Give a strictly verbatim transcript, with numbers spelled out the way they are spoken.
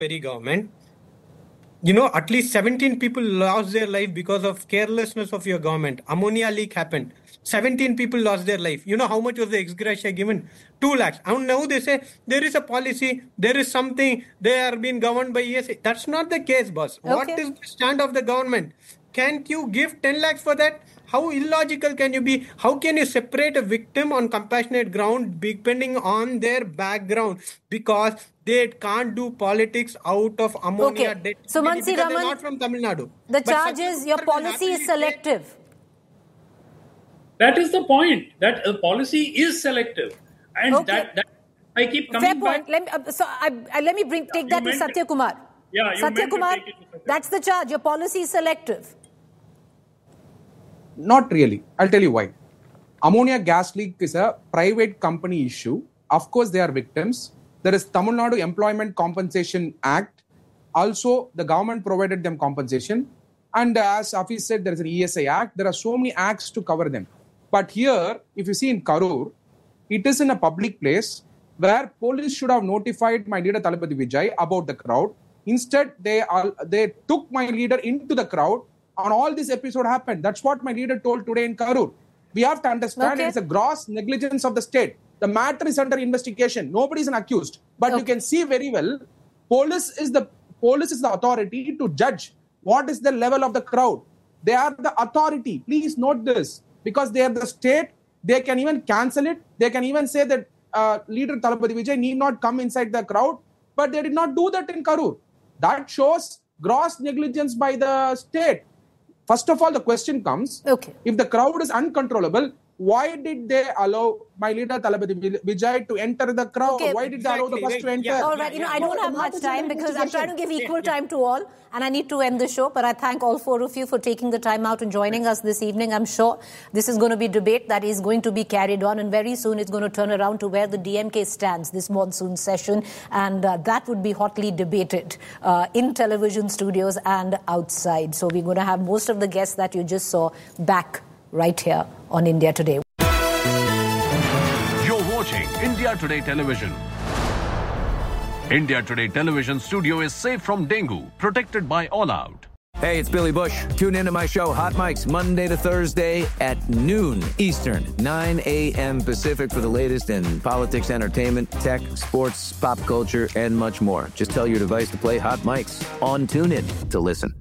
very government. You know, at least seventeen people lost their life because of carelessness of your government. Ammonia leak happened. seventeen people lost their life. You know how much was the ex gratia given? Two lakhs. And now they say there is a policy, there is something, they are being governed by E S A. That's not the case, boss. Okay. What is the stand of the government? Can't you give ten lakhs for that? How illogical can you be? How can you separate a victim on compassionate ground depending on their background? Because they can't do politics out of ammonia. Okay. So, Mansi Raman, not from Tamil Nadu. The charge is your policy is selective. That is the point. That uh, policy is selective. And okay. that, that I keep coming Fair point. back. Let me, uh, so I, I, let me bring take yeah, that to Satya Kumar. Yeah, Satya Kumar, that's the charge. Your policy is selective. Not really. I'll tell you why. Ammonia gas leak is a private company issue. Of course, they are victims. There is Tamil Nadu Employment Compensation Act. Also, the government provided them compensation. And as Afiz said, there is an E S A Act. There are so many acts to cover them. But here, if you see in Karur, it is in a public place where police should have notified my leader Thalapathy Vijay about the crowd. Instead, they are, they took my leader into the crowd and all this episode happened. That's what my leader told today in Karur. We have to understand okay. it's a gross negligence of the state. The matter is under investigation. Nobody is an accused. But okay. you can see very well, police is the police is the authority to judge what is the level of the crowd. They are the authority. Please note this. Because they are the state, they can even cancel it. They can even say that uh, leader Thalapathy Vijay need not come inside the crowd. But they did not do that in Karur. That shows gross negligence by the state. First of all, the question comes, okay. if the crowd is uncontrollable, why did they allow my leader Thalapathy Vijay to enter the crowd? Okay. Why did exactly. they allow the bus to enter? Yeah. All right, you know, I don't no, have much time because I'm trying to give equal yeah. time to all and I need to end the show. But I thank all four of you for taking the time out and joining us this evening. I'm sure this is going to be debate that is going to be carried on and very soon it's going to turn around to where the D M K stands this monsoon session and uh, that would be hotly debated uh, in television studios and outside. So we're going to have most of the guests that you just saw back right here on India Today. India Today Television. India Today Television studio is safe from dengue, protected by All Out. Hey, it's Billy Bush. Tune into my show, Hot Mics, Monday to Thursday at noon Eastern, nine a.m. Pacific for the latest in politics, entertainment, tech, sports, pop culture, and much more. Just tell your device to play Hot Mics on TuneIn to listen.